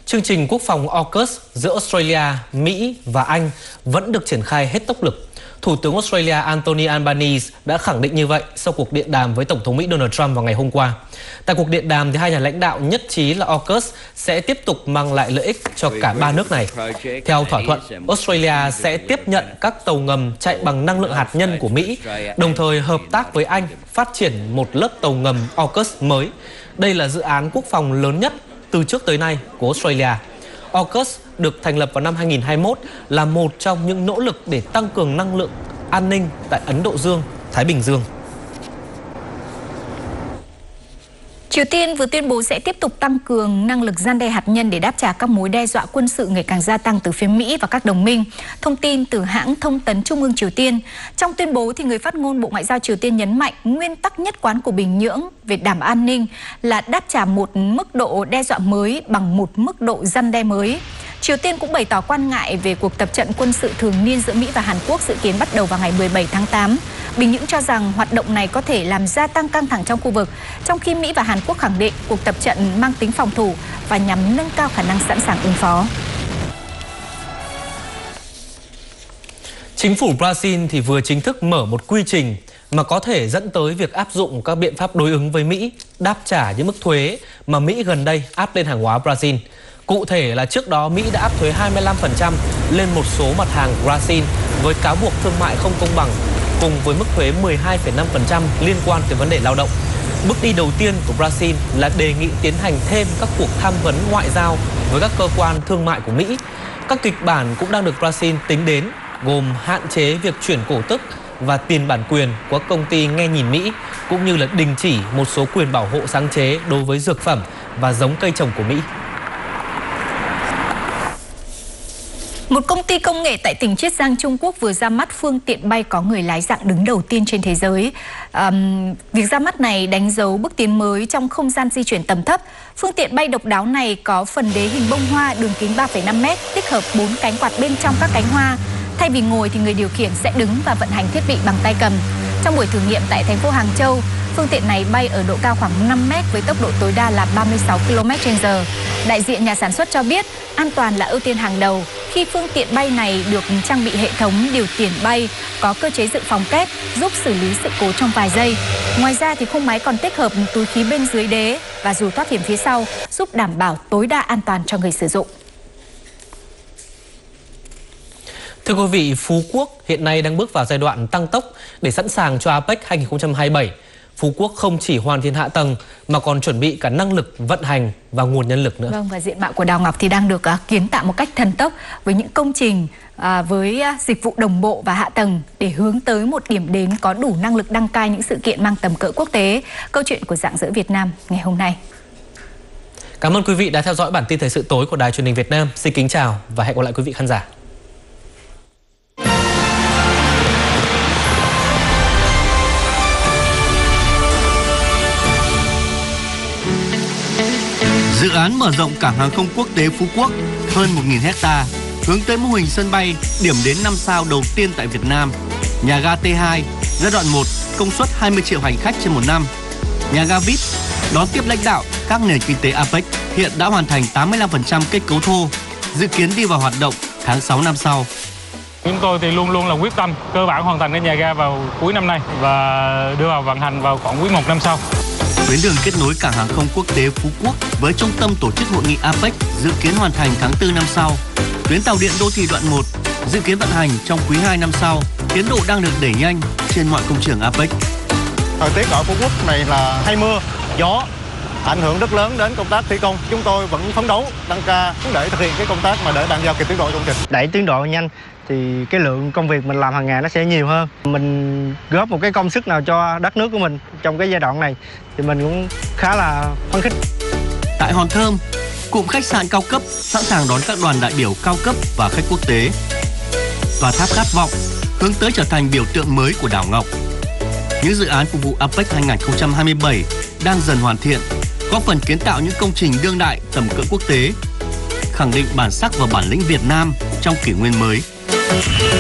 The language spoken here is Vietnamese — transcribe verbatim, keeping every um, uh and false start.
Chương trình quốc phòng AUKUS giữa Australia, Mỹ và Anh vẫn được triển khai hết tốc lực. Thủ tướng Australia Anthony Albanese đã khẳng định như vậy sau cuộc điện đàm với Tổng thống Mỹ Donald Trump vào ngày hôm qua. Tại cuộc điện đàm, thì hai nhà lãnh đạo nhất trí là AUKUS sẽ tiếp tục mang lại lợi ích cho cả ba nước này. Theo thỏa thuận, Australia sẽ tiếp nhận các tàu ngầm chạy bằng năng lượng hạt nhân của Mỹ, đồng thời hợp tác với Anh phát triển một lớp tàu ngầm AUKUS mới. Đây là dự án quốc phòng lớn nhất từ trước tới nay của Australia. AUKUS được thành lập vào năm hai nghìn không trăm hai mươi mốt là một trong những nỗ lực để tăng cường năng lượng an ninh tại Ấn Độ Dương, Thái Bình Dương. Triều Tiên vừa tuyên bố sẽ tiếp tục tăng cường năng lực răn đe hạt nhân để đáp trả các mối đe dọa quân sự ngày càng gia tăng từ phía Mỹ và các đồng minh. Thông tin từ hãng thông tấn Trung ương Triều Tiên. Trong tuyên bố, thì người phát ngôn Bộ Ngoại giao Triều Tiên nhấn mạnh nguyên tắc nhất quán của Bình Nhưỡng về đảm an ninh là đáp trả một mức độ đe dọa mới bằng một mức độ răn đe mới. Triều Tiên cũng bày tỏ quan ngại về cuộc tập trận quân sự thường niên giữa Mỹ và Hàn Quốc dự kiến bắt đầu vào ngày mười bảy tháng tám. Bình Nhưỡng cho rằng hoạt động này có thể làm gia tăng căng thẳng trong khu vực, trong khi Mỹ và Hàn Quốc khẳng định cuộc tập trận mang tính phòng thủ và nhằm nâng cao khả năng sẵn sàng ứng phó. Chính phủ Brazil thì vừa chính thức mở một quy trình mà có thể dẫn tới việc áp dụng các biện pháp đối ứng với Mỹ, đáp trả những mức thuế mà Mỹ gần đây áp lên hàng hóa Brazil. Cụ thể là trước đó Mỹ đã áp thuế hai mươi lăm phần trăm lên một số mặt hàng Brazil với cáo buộc thương mại không công bằng, cùng với mức thuế mười hai phẩy năm phần trăm liên quan tới vấn đề lao động. Bước đi đầu tiên của Brazil là đề nghị tiến hành thêm các cuộc tham vấn ngoại giao với các cơ quan thương mại của Mỹ. Các kịch bản cũng đang được Brazil tính đến, gồm hạn chế việc chuyển cổ tức và tiền bản quyền của công ty nghe nhìn Mỹ, cũng như là đình chỉ một số quyền bảo hộ sáng chế đối với dược phẩm và giống cây trồng của Mỹ. Một công ty công nghệ tại tỉnh Chiết Giang, Trung Quốc vừa ra mắt phương tiện bay có người lái dạng đứng đầu tiên trên thế giới. Um, việc ra mắt này đánh dấu bước tiến mới trong không gian di chuyển tầm thấp. Phương tiện bay độc đáo này có phần đế hình bông hoa đường kính ba phẩy năm mét, tích hợp bốn cánh quạt bên trong các cánh hoa. Thay vì ngồi thì người điều khiển sẽ đứng và vận hành thiết bị bằng tay cầm. Trong buổi thử nghiệm tại thành phố Hàng Châu, phương tiện này bay ở độ cao khoảng năm mét với tốc độ tối đa là ba mươi sáu ki lô mét trên giờ. Đại diện nhà sản xuất cho biết an toàn là ưu tiên hàng đầu khi phương tiện bay này được trang bị hệ thống điều khiển bay có cơ chế dự phòng kép giúp xử lý sự cố trong vài giây. Ngoài ra thì khung máy còn tích hợp túi khí bên dưới đế và dù thoát hiểm phía sau, giúp đảm bảo tối đa an toàn cho người sử dụng. Thưa quý vị, Phú Quốc hiện nay đang bước vào giai đoạn tăng tốc để sẵn sàng cho a pếch hai nghìn không trăm hai mươi bảy. Phú Quốc không chỉ hoàn thiện hạ tầng mà còn chuẩn bị cả năng lực vận hành và nguồn nhân lực nữa. Vâng, và diện mạo của Đào Ngọc thì đang được uh, kiến tạo một cách thần tốc với những công trình uh, với uh, dịch vụ đồng bộ và hạ tầng để hướng tới một điểm đến có đủ năng lực đăng cai những sự kiện mang tầm cỡ quốc tế. Câu chuyện của Rạng Rỡ Việt Nam ngày hôm nay. Cảm ơn quý vị đã theo dõi bản tin thời sự tối của Đài Truyền hình Việt Nam. Xin kính chào và hẹn gặp lại quý vị khán giả. Dự án mở rộng cảng hàng không quốc tế Phú Quốc hơn một nghìn héc-ta, hướng tới mô hình sân bay điểm đến năm sao đầu tiên tại Việt Nam. Nhà ga T hai giai đoạn một công suất hai mươi triệu hành khách trên một năm. Nhà ga vê i pê đón tiếp lãnh đạo các nền kinh tế a pếch hiện đã hoàn thành tám mươi lăm phần trăm kết cấu thô, dự kiến đi vào hoạt động tháng sáu năm sau. Chúng tôi thì luôn luôn là quyết tâm cơ bản hoàn thành cái nhà ga vào cuối năm nay và đưa vào vận hành vào khoảng quý một năm sau. Tuyến đường kết nối cảng hàng không quốc tế Phú Quốc với trung tâm tổ chức hội nghị a pếch dự kiến hoàn thành tháng tư năm sau. Tuyến tàu điện đô thị đoạn một dự kiến vận hành trong quý hai năm sau. Tiến độ đang được đẩy nhanh trên mọi công trường a pếch. Thời tiết ở Phú Quốc này là hay mưa, gió, ảnh hưởng rất lớn đến công tác thi công. Chúng tôi vẫn phấn đấu tăng ca để thực hiện cái công tác mà để bàn giao kịp tiến độ công trình. Đẩy tiến độ nhanh thì cái lượng công việc mình làm hàng ngày nó sẽ nhiều hơn. Mình góp một cái công sức nào cho đất nước của mình trong cái giai đoạn này thì mình cũng khá là phấn khích. Tại Hòn Thơm, cụm khách sạn cao cấp sẵn sàng đón các đoàn đại biểu cao cấp và khách quốc tế. Tòa tháp khát vọng hướng tới trở thành biểu tượng mới của đảo Ngọc. Những dự án phục vụ a pếch hai nghìn không trăm hai mươi bảy đang dần hoàn thiện, góp phần kiến tạo những công trình đương đại tầm cỡ quốc tế, khẳng định bản sắc và bản lĩnh Việt Nam trong kỷ nguyên mới.